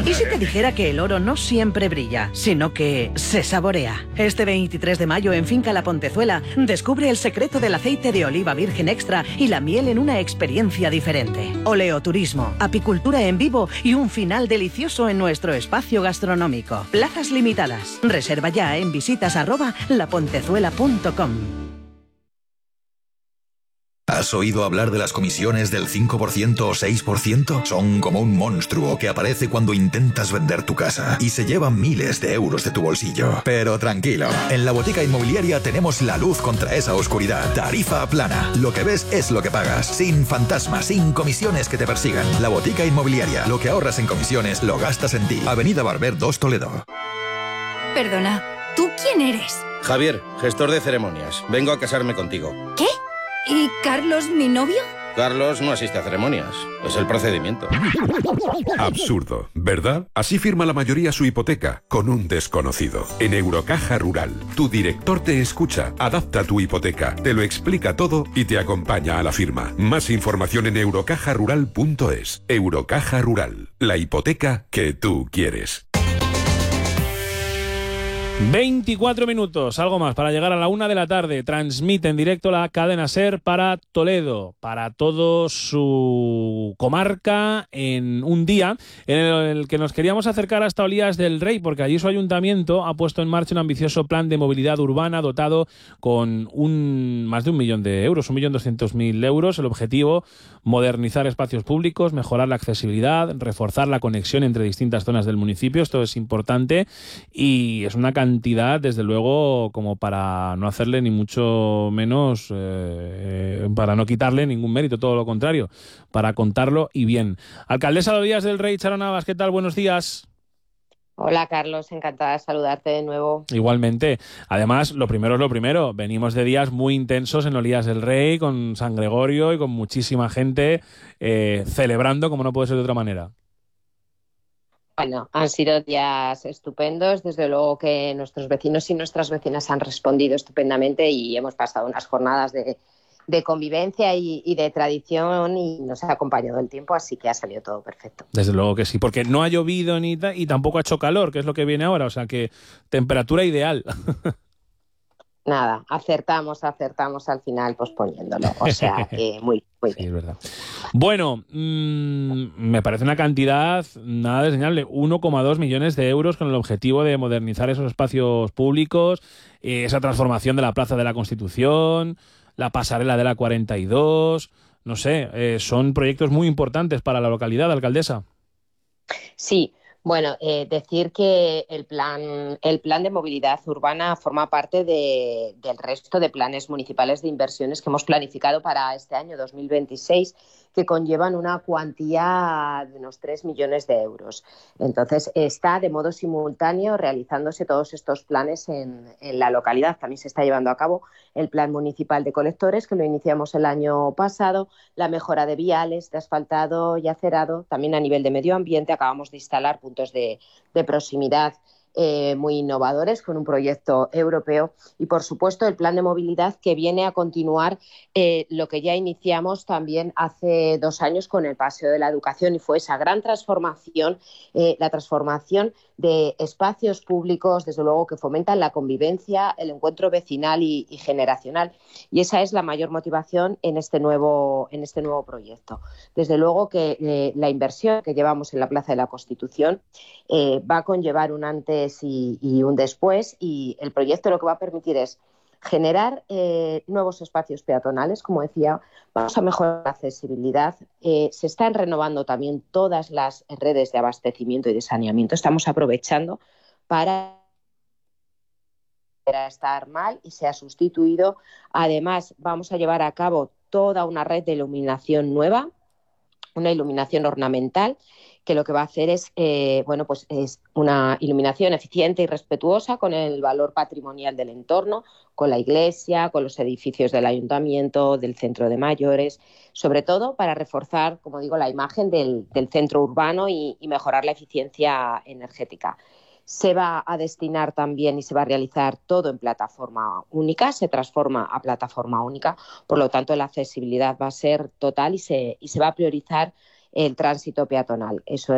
¿Y si te dijera que el oro no siempre brilla, sino que se saborea? Este 23 de mayo en Finca La Pontezuela, descubre el secreto del aceite de oliva virgen extra y la miel en una experiencia diferente. Oleoturismo, apicultura en vivo y un final delicioso en nuestro espacio gastronómico. Plazas limitadas. Reserva ya en visitas@lapontezuela.com. ¿Has oído hablar de las comisiones del 5% o 6%? Son como un monstruo que aparece cuando intentas vender tu casa y se llevan miles de euros de tu bolsillo. Pero tranquilo, en La Botica Inmobiliaria tenemos la luz contra esa oscuridad. Tarifa plana. Lo que ves es lo que pagas. Sin fantasmas, sin comisiones que te persigan. La Botica Inmobiliaria. Lo que ahorras en comisiones lo gastas en ti. Avenida Barber 2 Toledo. Perdona, ¿tú quién eres? Javier, gestor de ceremonias. Vengo a casarme contigo. ¿Qué? ¿Y Carlos, mi novio? Carlos no asiste a ceremonias. Es el procedimiento. Absurdo, ¿verdad? Así firma la mayoría su hipoteca, con un desconocido. En Eurocaja Rural, tu director te escucha, adapta tu hipoteca, te lo explica todo y te acompaña a la firma. Más información en eurocajarural.es. Eurocaja Rural, la hipoteca que tú quieres. 24 minutos, algo más, para llegar a la 1 de la tarde. Transmite en directo la cadena SER para Toledo, para toda su comarca, en un día en el que nos queríamos acercar hasta Olías del Rey, porque allí su ayuntamiento ha puesto en marcha un ambicioso plan de movilidad urbana dotado con más de 1 millón de euros, 1.200.000 euros. El objetivo, modernizar espacios públicos, mejorar la accesibilidad, reforzar la conexión entre distintas zonas del municipio. Esto es importante y es una cantidad, desde luego, como para no hacerle ni mucho menos, para no quitarle ningún mérito, todo lo contrario, para contarlo y bien. Alcaldesa de Olías del Rey, Charo Navas, ¿qué tal? Buenos días. Hola Carlos, encantada de saludarte de nuevo. Igualmente. Además, lo primero es lo primero. Venimos de días muy intensos en Olías del Rey, con San Gregorio y con muchísima gente celebrando, como no puede ser de otra manera. Bueno, han sido días estupendos. Desde luego que nuestros vecinos y nuestras vecinas han respondido estupendamente y hemos pasado unas jornadas de convivencia y de tradición y nos ha acompañado el tiempo, así que ha salido todo perfecto. Desde luego que sí, porque no ha llovido y tampoco ha hecho calor, que es lo que viene ahora, o sea que temperatura ideal. Nada, acertamos al final posponiéndolo, o sea que muy bien. Sí, es verdad. Bueno, me parece una cantidad nada desdeñable, 1,2 millones de euros con el objetivo de modernizar esos espacios públicos, esa transformación de la Plaza de la Constitución, la pasarela de la 42, no sé, son proyectos muy importantes para la localidad, alcaldesa. Sí. Bueno, decir que el plan de movilidad urbana forma parte del resto de planes municipales de inversiones que hemos planificado para este año 2026, que conllevan una cuantía de unos 3 millones de euros. Entonces, está de modo simultáneo realizándose todos estos planes en la localidad. También se está llevando a cabo el plan municipal de colectores, que lo iniciamos el año pasado, la mejora de viales, de asfaltado y acerado. También a nivel de medio ambiente acabamos de instalar puntos de proximidad muy innovadores con un proyecto europeo y, por supuesto, el plan de movilidad que viene a continuar lo que ya iniciamos también hace 2 años con el Paseo de la Educación, y fue esa gran transformación, la transformación de espacios públicos, desde luego, que fomentan la convivencia, el encuentro vecinal y generacional, y esa es la mayor motivación en este nuevo proyecto. Desde luego que la inversión que llevamos en la Plaza de la Constitución va a conllevar un antes y un después, y el proyecto lo que va a permitir es generar nuevos espacios peatonales, como decía, vamos a mejorar la accesibilidad, se están renovando también todas las redes de abastecimiento y de saneamiento, estamos aprovechando para estar mal y se ha sustituido. Además, vamos a llevar a cabo toda una red de iluminación nueva, una iluminación ornamental, que lo que va a hacer es una iluminación eficiente y respetuosa con el valor patrimonial del entorno, con la iglesia, con los edificios del ayuntamiento, del centro de mayores, sobre todo para reforzar, como digo, la imagen del centro urbano y mejorar la eficiencia energética. Se va a destinar también y se va a realizar todo en plataforma única, se transforma a plataforma única, por lo tanto la accesibilidad va a ser total y se va a priorizar el tránsito peatonal. Eso